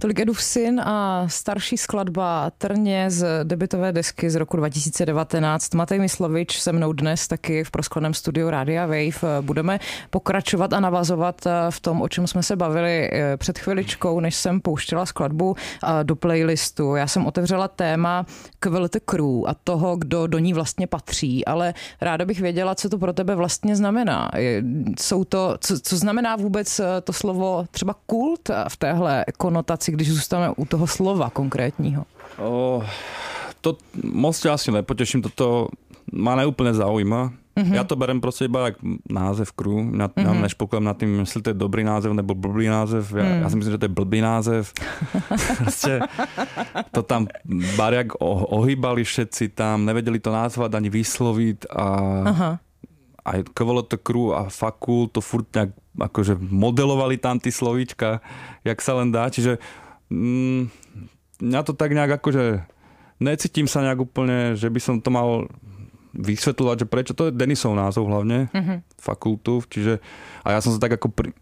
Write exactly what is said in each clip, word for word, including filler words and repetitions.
Tolik Edův syn a starší skladba Trně z debutové desky z roku dva tisíce devatenáct. Matej Myslovič se mnou dnes taky v proskleném studiu Rádia Wave. Budeme pokračovat a navazovat v tom, o čem jsme se bavili před chviličkou, než jsem pouštěla skladbu do playlistu. Já jsem otevřela téma Quality Crew a toho, kdo do ní vlastně patří, ale ráda bych věděla, co to pro tebe vlastně znamená. Jsou to, co, co znamená vůbec to slovo třeba kult v téhle konotaci, když zůstaneme u toho slova konkrétního? O, to moc ťa asi nepoteším, toto ma neúplne zaujíma. Mm-hmm. Ja to berem proste iba jak název crew. Ja mm-hmm. nešpokladám nad tým, jestli to je dobrý název nebo blbý název. Ja, mm. ja si myslím, že to je blbý název. Proste to tam bariak ohýbali všetci tam, nevedeli to nazvať ani vysloviť a aha. Aj Quality Crew a Fakult to furt nejak akože modelovali tam tí slovíčka, jak sa len dá. Čiže mm, ja to tak nejak akože necítim sa nejak úplne, že by som to mal vysvetľovať, že prečo to je Denisov názov hlavne, mm-hmm. Fakultu, čiže a ja som sa tak ako pri...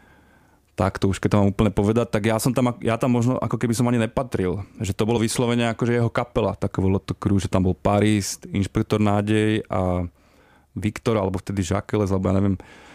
tak to už keď to mám úplne povedať, tak ja som tam, ja tam možno ako keby som ani nepatril, že to bolo vyslovene akože jeho kapela, takového to crew, že tam bol Paris, Inšpektor nádej a Viktor, alebo vtedy Žakeles, alebo ja neviem.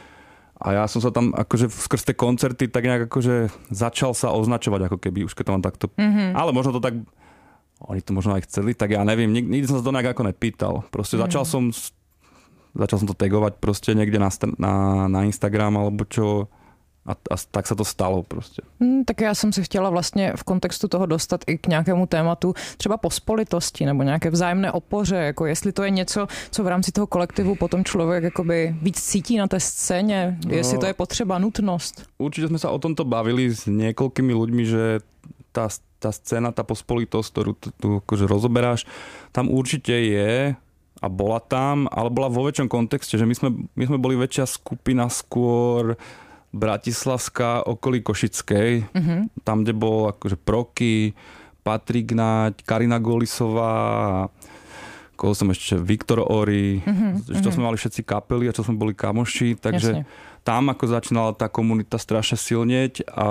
A ja som sa tam akože skrz tie koncerty tak nejak akože začal sa označovať ako keby, už keď to mám takto. Mm-hmm. Ale možno to tak, oni to možno aj chceli, tak ja neviem, nikdy, nikdy som sa to nejak ako nepýtal. Proste mm-hmm. začal som začal som to tagovať proste niekde na, na, na Instagram alebo čo a, a tak sa to stalo prostě. Hmm, tak já jsem se chtěla vlastně v kontextu toho dostat i k nějakému tématu třeba pospolitosti nebo nějaké vzájemné opoře, jako jestli to je něco, co v rámci toho kolektivu potom člověk jakoby víc cítí na té scéně, no, jestli to je potřeba, nutnost. Určite sme sa o tomto bavili s niekoľkými ľuďmi, že tá, tá scéna, tá pospolitosť, ktorú tu, tu akože rozoberáš, tam určite je a bola tam, ale bola vo väčšom kontexte, že my sme, my sme boli väčšia skupina skôr bratislavská okolí Košickej, mm-hmm. tam, kde bol akože Proky, Patrik Naď, Karina Golisová, koho som ešte, Viktor Ory, mm-hmm. že to sme mali všetci kapely a čo sme boli kamoši, takže jasne. Tam ako začínala tá komunita strašne silnieť a,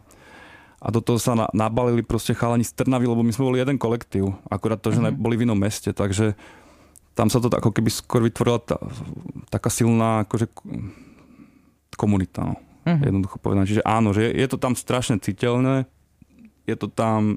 a do toho sa na, nabalili proste chalani z Trnavy, lebo my sme boli jeden kolektív, akurát to, že mm-hmm. boli v inom meste, takže tam sa to ako keby skôr vytvorila tá, taká silná akože komunita, no. Mm-hmm. Jednoducho povedané. Čiže áno, že je, je to tam strašne citeľné, je to tam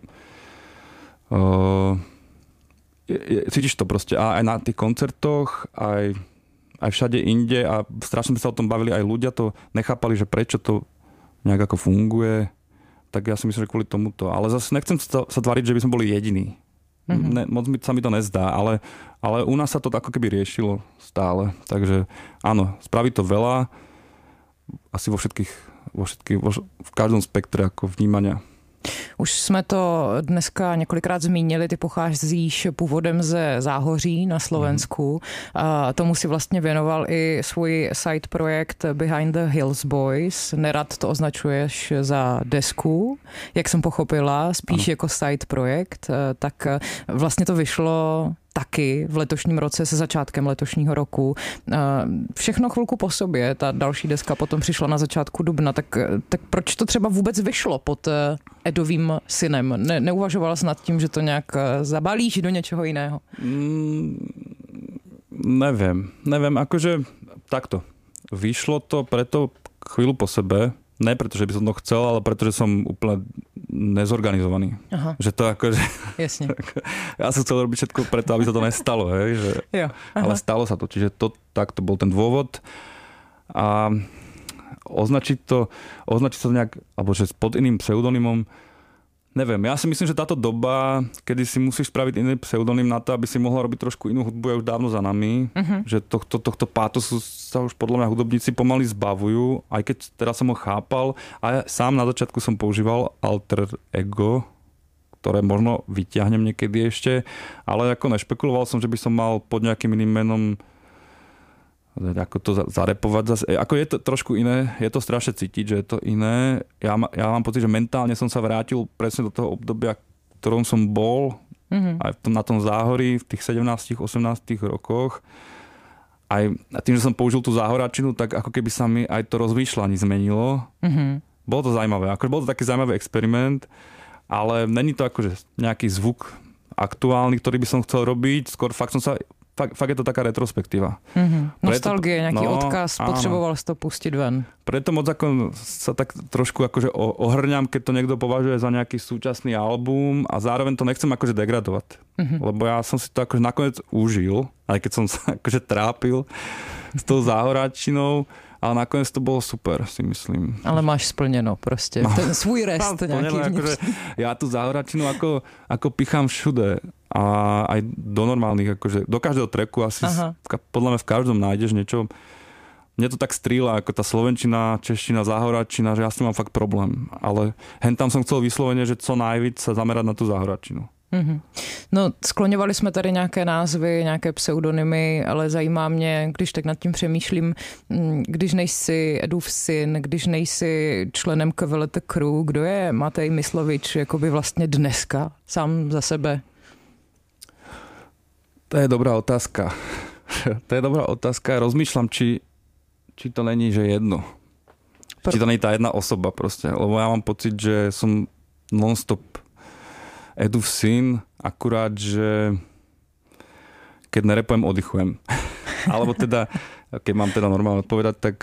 uh, je, je, cítiš to proste a aj na tých koncertoch, aj, aj všade inde a strašne sme sa o tom bavili, aj ľudia to nechápali, že prečo to nejak ako funguje, tak ja si myslím, že kvôli tomuto. Ale zase nechcem sa, sa tváriť, že by sme boli jediní. Mm-hmm. Ne, moc mi, sa mi to nezdá, ale, ale u nás sa to ako keby riešilo stále. Takže áno, spraví to veľa, asi vo všetkých, vo všetkých, vo, v každom spektre ako vnímania. Už jsme to dneska několikrát zmínili, ty pocházíš původem ze Záhoří na Slovensku. A tomu si vlastně věnoval i svůj side projekt Behind the Hills Boys. Nerad to označuješ za desku, jak jsem pochopila, spíš ano. Jako side projekt. Tak vlastně to vyšlo taky v letošním roce, se začátkem letošního roku. Všechno chvilku po sobě, ta další deska potom přišla na začátku dubna, tak, tak proč to třeba vůbec vyšlo pod Edovým synem? Ne, neuvažoval jsi nad tím, že to nějak zabalíš do něčeho jiného? Mm, neviem, neviem, akože takto. Vyšlo to preto chvíľu po sebe, ne preto, že by som to chcel, ale preto, že som úplne nezorganizovaný. Aha. Že to akože... Jasne. Ja som chcel robiť všetko preto, aby sa to nestalo. Hej? Že, jo, ale stalo sa to. Čiže to, tak to bol ten dôvod. A označiť to, označiť to nejak, alebo že pod iným pseudonymom, neviem. Ja si myslím, že táto doba, kedy si musíš spraviť iný pseudonym na to, aby si mohla robiť trošku inú hudbu, je už dávno za nami. Uh-huh. Že tohto, tohto pátosu sa už podľa mňa hudobníci pomaly zbavujú, aj keď teraz som ho chápal. A ja sám na začiatku som používal alter ego, ktoré možno vyťahnem niekedy ešte, ale ako nešpekuloval som, že by som mal pod nejakým iným menom ako to zarepovať zase. Ako je to trošku iné, je to strašne cítiť, že je to iné. Ja, ja mám pocit, že mentálne som sa vrátil presne do toho obdobia, v ktorom som bol, mm-hmm. aj v tom, na tom Záhorí v tých sedemnástich osemnástich rokoch. Aj tým, že som použil tú záhoračinu, tak ako keby sa mi aj to rozmýšľanie zmenilo. Mm-hmm. Bolo to zaujímavé. Ako, bol to taký zaujímavý experiment ale není to akože nejaký zvuk aktuálny, ktorý by som chcel robiť, skôr fakt som sa Fakt, fakt je to taká retrospektíva. Mm-hmm. Nostalgie, nejaký no, odkaz, potreboval si to pustiť ven. Preto moc ako sa tak trošku akože ohrňam, keď to niekto považuje za nejaký súčasný album a zároveň to nechcem akože degradovať. Mm-hmm. Lebo ja som si to akože nakoniec užil, aj keď som sa akože trápil s tou záhoráčinou, ale nakoniec to bolo super, si myslím. Ale máš splneno prostě. No. Ten svůj rest nejaký. Akože ja tú záhoráčinu ako, ako pichám všude. A aj do normálnych, akože do každého tracku asi Aha. podľa mňa v každom nájdeš niečo. Mne to tak stríla, ako tá slovenčina, čeština, záhoračina, že ja s tým mám fakt problém. Ale hen tam som chcel vyslovene, že co najvíc sa zamerať na tú záhoračinu. Mm-hmm. No, skloňovali jsme tady nějaké názvy, nějaké pseudonymy, ale zajímá mě, když tak nad tím přemýšlím, když nejsi Edův syn, když nejsi členem K V L T Crew, kdo je Matej Myslovič jakoby vlastně dneska sám za sebe? To je dobrá otázka. To je dobrá otázka. Rozmýšľam, či, či to není, že jedno. Pr- či to není tá jedna osoba proste. Lebo ja mám pocit, že som non-stop Edův syn, akurát, že keď nerepujem, oddychujem. Alebo teda, keď mám teda normálne odpovedať, tak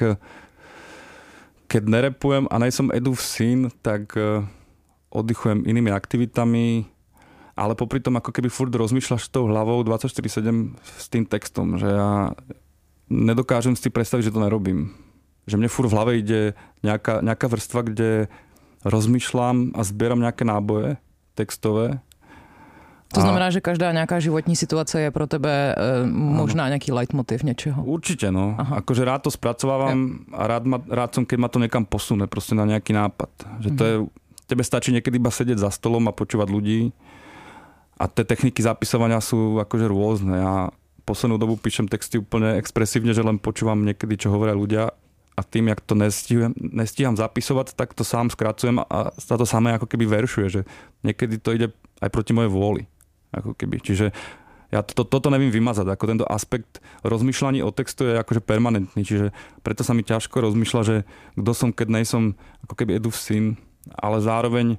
keď nerepujem a nejsom Edův syn, tak oddychujem inými aktivitami, ale popri tom ako keby furt rozmýšľaš tou hlavou dvadsaťštyri sedem s tým textom, že ja nedokážem si predstaviť, že to nerobím. Že mne furt v hlave ide nejaká, nejaká vrstva, kde rozmýšľam a zbieram nejaké náboje textové. To znamená, že každá nějaká životní situace je pro tebe e, možná nějaký leitmotiv něčeho. Určite, no. Aha. Akože rád to spracovávam ja. a rád, ma, rád som, keď ma to niekam posune, proste na nejaký nápad. Že to je, tebe stačí niekedy iba sedieť za stolom a počúvať ľudí. A tie techniky zapisovania sú akože rôzne. Ja poslednú dobu píšem texty úplne expresívne, že len počúvam niekedy, čo hovoria ľudia a tým, jak to nestíham, nestíham zapisovať, tak to sám skracujem a sa to samé ako keby veršuje, že niekedy to ide aj proti mojej vôli. Ako keby. Čiže ja to, toto nevím vymazať. Ako tento aspekt rozmýšľaní o textu je akože permanentný. Čiže preto sa mi ťažko rozmýšľa, že kto som, keď nejsom ako keby Edův syn, ale zároveň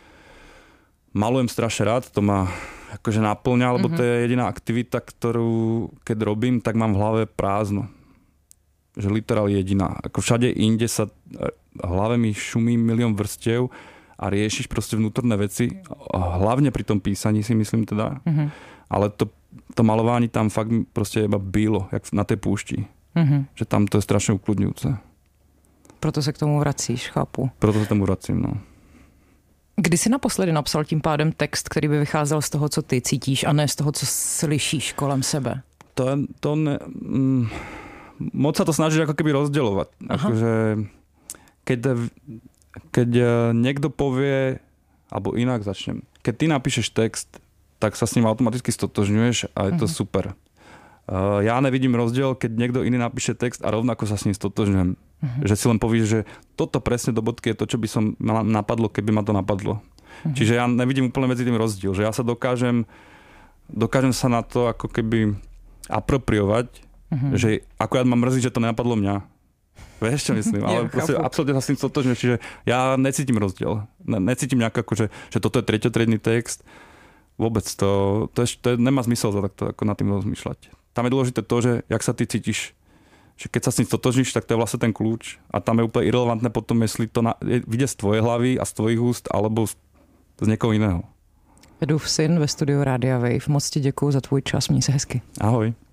malujem strašne rád, to ma akože naplňa, lebo mm-hmm. to je jediná aktivita, ktorú keď robím, tak mám v hlave prázdno. Že literálne jediná. Ako všade inde sa v hlave mi šumí milión vrstiev a riešiš proste vnútorné veci. Hlavne pri tom písaní si myslím teda. Mm-hmm. Ale to, to malování tam fakt proste iba bylo, jak na tej púšti. Mm-hmm. Že tam to je strašne ukludňujúce. Proto sa k tomu vracíš, chápu. Proto sa tomu vracím, no. Kdy jsi naposledy napsal tím pádem text, který by vycházel z toho, co ty cítíš a ne z toho, co slyšíš kolem sebe? To, to ne... Mm, moc sa to snažíš ako keby rozdeľovať. Akože, keď, keď niekto povie, alebo inak začnem, keď ty napíšeš text, tak sa s ním automaticky stotožňuješ a je to uh-huh. super. Uh, ja nevidím rozdiel, keď niekto iný napíše text a rovnako sa s ním stotožňujem. Uh-huh. Že si len povieš, že toto presne do bodky je to, čo by som napadlo, keby ma to napadlo. Uh-huh. Čiže ja nevidím úplne medzi tým rozdiel, že ja sa dokážem dokážem sa na to ako keby apropriovať, uh-huh. že akurát ma mrzí, že to nenapadlo mňa. Vieš, čo myslím? Ale proste absolútne sa s tým stotožňujem, čiže ja necítim rozdiel. Ne, necítim nejak ako, že, že toto je treťotriedny text. Vôbec to, to, je, to je, nemá zmysel za takto ako nad tým rozmýšľať. Tam je dôležité to, že jak sa ty cítiš, že keď sa s tým stotožníš, tak to je vlastne ten kľúč. A tam je úplne irelevantné potom, jestli to na, je, vyjde z tvojej hlavy a z tvojich úst, alebo z, z někoho jiného. Edův syn ve studiu Rádia Wave. Moc ti děkuju za tvůj čas, měj se hezky. Ahoj.